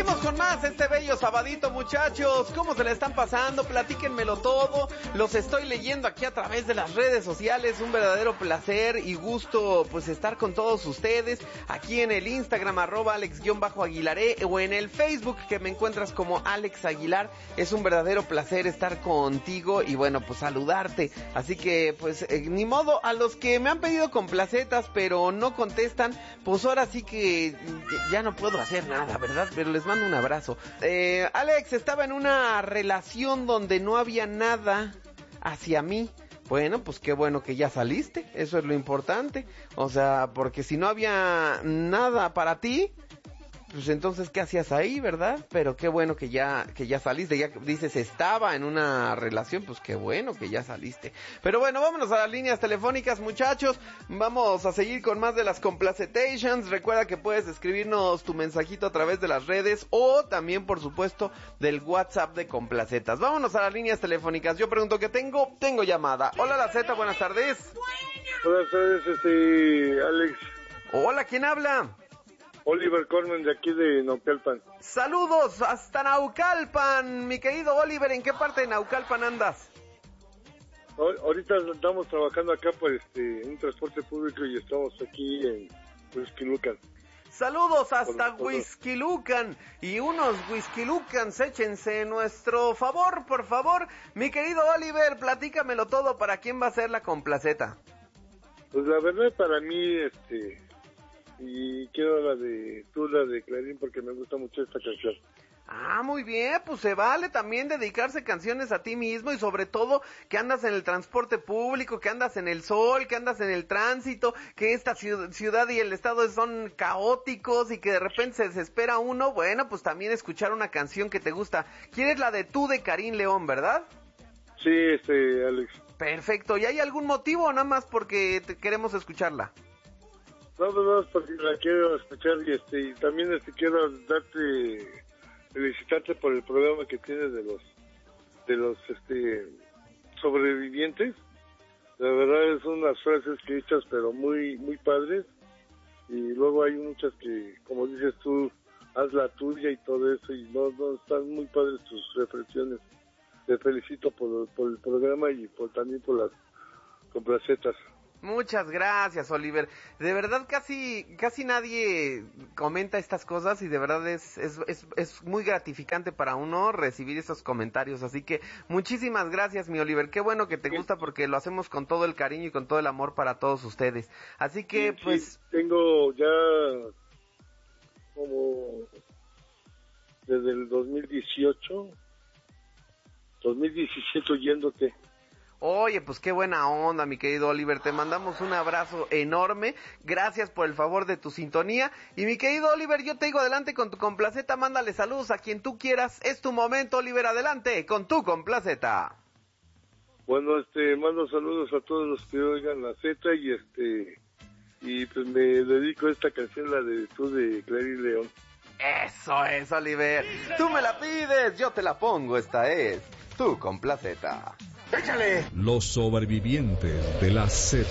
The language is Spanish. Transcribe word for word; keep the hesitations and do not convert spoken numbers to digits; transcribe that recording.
Seguimos con más este bello sabadito, muchachos. ¿Cómo se le están pasando? Platíquenmelo todo. Los estoy leyendo aquí a través de las redes sociales. Un verdadero placer y gusto pues estar con todos ustedes. Aquí en el Instagram, arroba Alex-Aguilaré, o en el Facebook, que me encuentras como Alex Aguilar. Es un verdadero placer estar contigo y bueno, pues saludarte. Así que pues eh, ni modo, a los que me han pedido complacetas pero no contestan, pues ahora sí que ya no puedo hacer nada, ¿verdad? Pero les mando un abrazo. Eh, Alex, estaba en una relación donde no había nada hacia mí. Bueno, pues qué bueno que ya saliste, eso es lo importante. O sea, porque si no había nada para ti, pues entonces ¿qué hacías ahí, verdad? Pero qué bueno que ya que ya saliste. Ya dices estaba en una relación, pues qué bueno que ya saliste. Pero bueno, vámonos a las líneas telefónicas, muchachos. Vamos a seguir con más de las complacetations. Recuerda que puedes escribirnos tu mensajito a través de las redes o también, por supuesto, del WhatsApp de Complacetas. Vámonos a las líneas telefónicas. Yo pregunto ¿qué tengo? Tengo llamada. Hola, la Z, buenas tardes. Buenas tardes, este, Alex. Hola, ¿quién habla? Oliver Corman, de aquí de Naucalpan. Saludos hasta Naucalpan, mi querido Oliver. ¿En qué parte de Naucalpan andas? Ahorita estamos trabajando acá por este un transporte público y estamos aquí en Huixquilucan. Saludos hasta Huixquilucan y unos Huixquilucans, échense en nuestro favor, por favor. Mi querido Oliver, platícamelo todo. ¿Para quién va a ser la complaceta? Pues la verdad, para mí, este... y quiero la de tú, la de Clarín, porque me gusta mucho esta canción. Ah, muy bien, pues se vale también dedicarse canciones a ti mismo y sobre todo que andas en el transporte público, que andas en el sol, que andas en el tránsito, que esta ciudad y el estado son caóticos y que de repente se desespera uno. Bueno, pues también escuchar una canción que te gusta. ¿Quieres la de tú de Karim León, verdad? Sí, este, Alex. Perfecto, ¿y hay algún motivo o nada más porque te queremos escucharla? No, no, no, porque la quiero escuchar y este y también este quiero darte, felicitarte por el programa que tienes de los de los este sobrevivientes. La verdad es unas frases que echas pero muy muy padres y luego hay muchas que, como dices tú, haz la tuya y todo eso y no, no están muy padres tus reflexiones. Te felicito por, por el programa y por también por las complacetas. Muchas gracias, Oliver. De verdad casi casi nadie comenta estas cosas y de verdad es, es es es muy gratificante para uno recibir esos comentarios. Así que muchísimas gracias, mi Oliver. Qué bueno que te gusta porque lo hacemos con todo el cariño y con todo el amor para todos ustedes. Así que sí, pues sí, tengo ya como desde el dos mil dieciocho, dos mil diecisiete oyéndote. Oye, pues qué buena onda, mi querido Oliver. Te mandamos un abrazo enorme. Gracias por el favor de tu sintonía. Y mi querido Oliver, yo te digo adelante con tu complaceta. Mándale saludos a quien tú quieras. Es tu momento, Oliver. Adelante con tu complaceta. Bueno, este, mando saludos a todos los que oigan la Z y este, y pues me dedico a esta canción, la de tú de Clarín León. Eso es, Oliver. Tú me la pides, yo te la pongo. Esta es tu complaceta. ¡Échale! Los sobrevivientes de la Z.